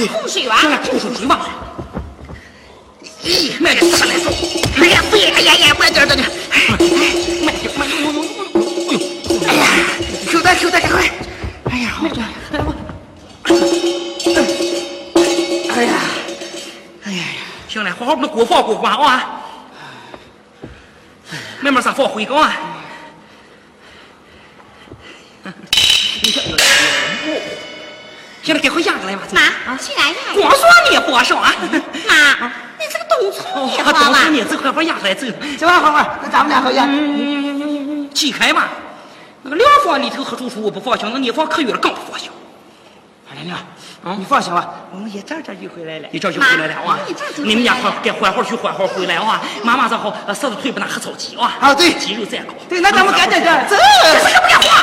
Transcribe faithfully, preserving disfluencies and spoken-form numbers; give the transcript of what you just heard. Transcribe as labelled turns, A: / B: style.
A: 对，
B: 洪水吧？
A: 行了，洪水吧。咦，慢点，上来走。哎呀，不，哎呀呀，慢点，慢点。哎，慢点，慢点，呦呦呦呦！哎呀，收单，收单，赶快！哎呀，好，哎我。哎呀，哎呀，行了，好好把那锅放锅关啊。慢慢啥放回高啊。你看，行了，赶快压下来吧。
B: 妈，去哪压？
A: 光说你也不少啊。
B: 妈，你这个冬虫你好
A: 冬
B: 吧？
A: 虫你这快快压下来走。
C: 行吧，好吧，那咱们俩好压。
A: 气开嘛，那个两房里头喝出出我不放心，那你房可远了更不放心。
C: 二娘娘，你放心吧，我们一阵阵就回来了。
A: 你这就回来了啊！你们家好该缓会去缓会回来啊！妈妈正好舌头腿不那喝着急啊！
C: 啊，对，
A: 肌肉再高。
C: 对，那咱们赶紧这，走。
A: 这个不要慌。